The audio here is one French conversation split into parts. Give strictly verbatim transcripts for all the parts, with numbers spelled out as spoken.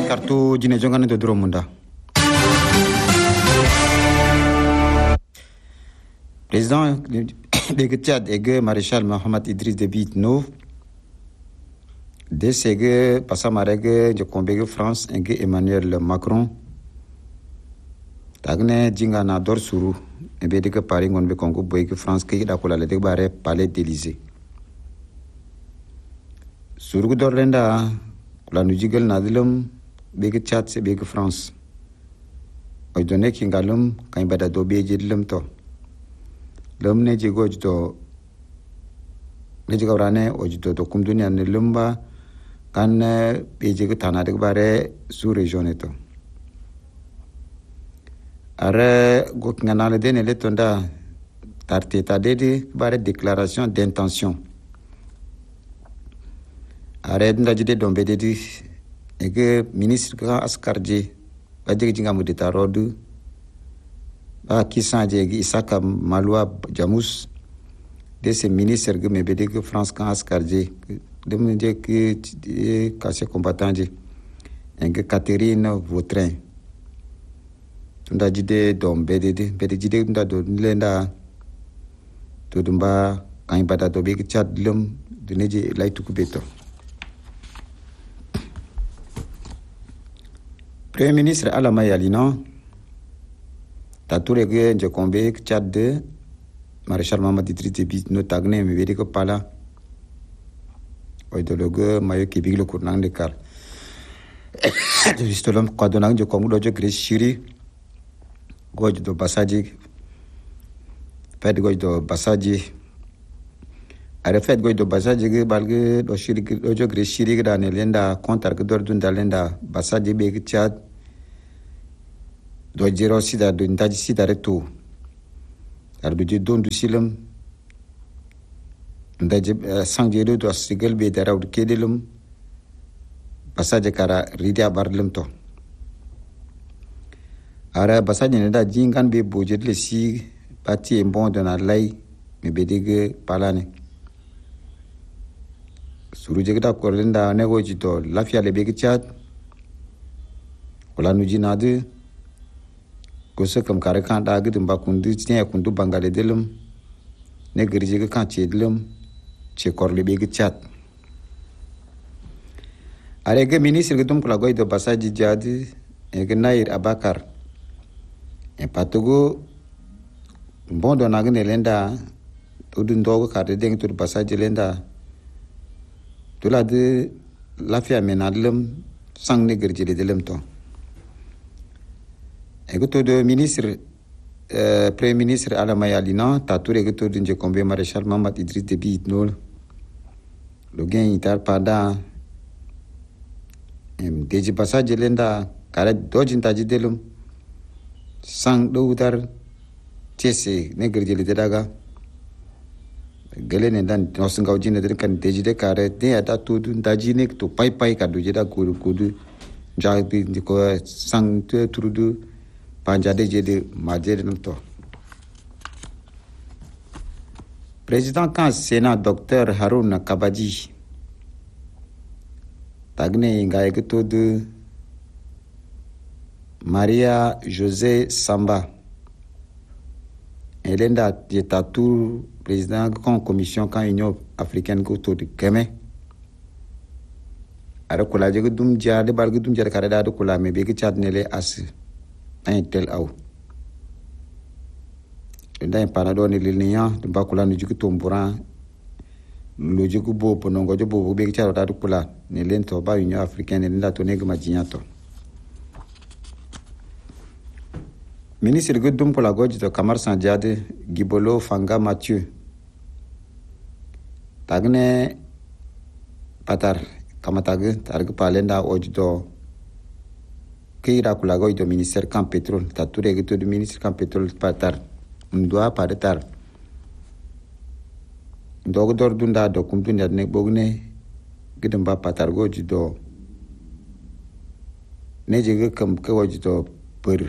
kartu jine jongane do duro munda. Président de Tchad et maréchal Mohamed Idriss Déby Itno de sege pasamarege je kombege France et Emmanuel Macron tagne jinga na dor suru ebe de Paris ngon be Congo boyke France ke da kula le de bare palais d'Élysée suru dor lenda kula nu jigel na dilum be Tchad se be France o donne ki ngalum kan bada do be jidlum to lum ne jigo jito ne jigo rane o jito to kum dunia ne lumba kan be jigo tana de bare sous région eto are go ngana de ne le tonda tarte ta de bare déclaration d'intention are nda jide dombe de di e que ministre ka askarje ba jige jinga mu de tarodu ba kisanje gi Isaka Malwa Jamus de ces ministres que me bede que France kan askarje de me je que kase combattant je en que Catherine Vautrin tunda jide dom bede de bede jide tunda do lenda to dumba kan bada do be Tchad lum de neje laitu kubeto. Premier ministre Alama Yalino tature ge je kombe Tchad de maréchal Mohamed Idriss Déby no tagne me bede ko pala o de logo mayo ki biglo kurnan de kar de vistolom qadona je kongu do je greshiri goj do basaji fed goj do basaji are fed goj do basaji ge balge do shiri do je greshiri ge dan lenda kontar ge dor dun dalenda basaji be Tchad do jero sida do ndaji sida reto ar do je don du silam ndaje sangje do do sigel be daraw kedelum basaje kara ridia barlum to ara basaje ne da jingan be boje le si pati bon de na lay me bedige palane suruje gida korlenda ne go jito lafia le be Tchad wala nu jinade ko se kam kare kan da gidin ba kundu tiya kundu bangale delum ne girje ga kan ce delum ce korle be Tchad are ga ministre ga dum kula goy do basaji jadi e ga Nair Abakar e patugo bon do na gane lenda to dun do ka de deng to basaji lenda to la de lafia menadlum sang ne girje de delum to egoto de ministre euh, premier ministre Alama Yalina tature egoto de kombe maréchal Mohamed Idriss Déby Itno lo gen itar pada em deji passage lenda kala dojin taji delum sang do utar tese ne gerjeli daga gele ne dan nosinga ujine de kan deji de kare de ada tu daji ne to pai pai ka do jeda kudu kudu jabi ko sang te trudu panjade jede majede to président kan Sénat docteur Harouna Kabadi tagne ngaye to de Maria José Samba elenda dictature président kan commission kan Union africaine ko to de Keme ara kula je dum jade balgu dum jade kare da kula me be Tchad nele as un tel au nda panado ni linia de bakula ni juku tombura lo juku bo ponongo jo bo be Tchad da kula ni lento ba Union africaine nda to nega majinyato ministre gudum kula goji to Kamar Sandiade Gibolo Fanga Mathieu tagne patar kamatag targ palenda ojdo kira kula goy do ministère kan pétrole tature gito do ministre kan pétrole patar ndwa padatar ndog dor dunda do kum dunda ne bogne gidum ba patar goji do ne jege kam ko goji do per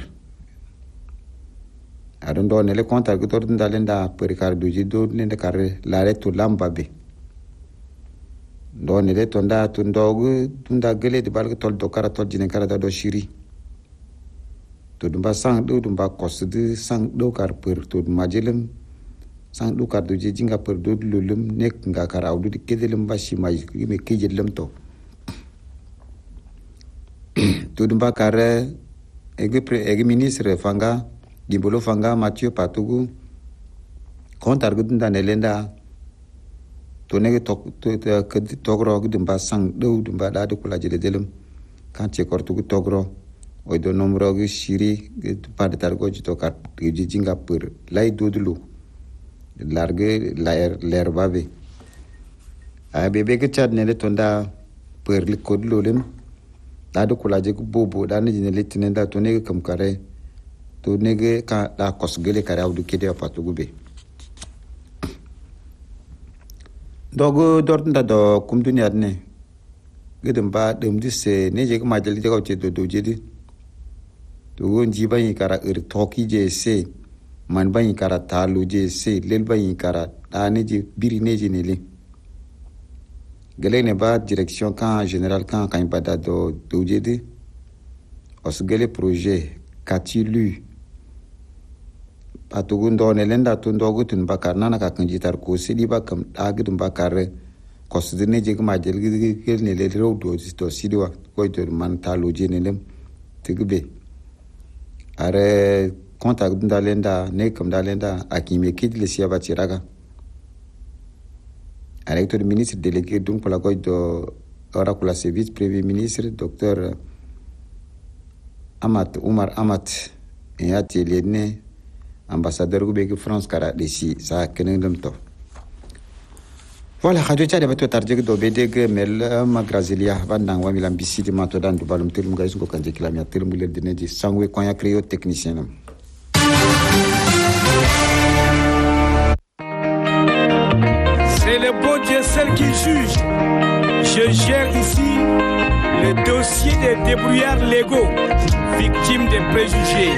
adon do ne le kontar gito dunda lenda per kar do jido ne de kar la retu lamba be ndo ne le tonda to ndogu tunda gele de balga tol do kara tol jine kara da do shiri to dumba sang do dumba kosde sang do kar per to majelem sang do kar do je jinga per do lulum nek nga kar awdu de kedelem bashi mai me kejelem to to dumba kar ege pre ege ministre fanga dimbolo fanga Mathieu Patugu kontar gudunda nelenda to nege tok to ke togro gudumba sang do dumba da de kula jele delem kan che kortu gu togro o do nomro gu shiri pad tar go jito kar ji jinga pur lay dodulu large laer ler babe a bebe ke chad ne le tonda pur li kodlo lem da de kula je gu bobo da ne jine litine da to nege kam kare to nege ka da kosgele kare awdu kede Patugu be dogo dortunda do kum dunia ne gedem ba dem disse ne je ma jeli de ko che do do jedi to gonji ba yi kara er toki je se man ba yi kara talu je se lel ba yi kara da ne je biri ne je ne le gele ne ba direction kan général kan kan ba da do do jedi os gele projet katilu Patugu ndo ne lenda to ndogo tun bakar nana ka kanji tar ko sidi ba kam agidum bakar ko sidine je ma jel gel ne le ro do to sidi wa ko to man talo je ne lem tigbe are contact nda lenda ne kam da lenda akime kid le sia ba tiraga are to ministre délégué donc pour la ko do ora ko la service premier ministre docteur Amat Umar Amat et atelier ne ambassadeur gu begi France kara desi sa kenen dum to voilà radio cha de bato tarje do bedeg mel magrazilia bandang wa milam bisiti mato dan du balum telum gay ko kanje kilamia telum le dine di sangwe konya créo technicien nam c'est le bon Dieu seul qui juge. Je gère ici le dossier des débrouillards légaux victimes des préjugés.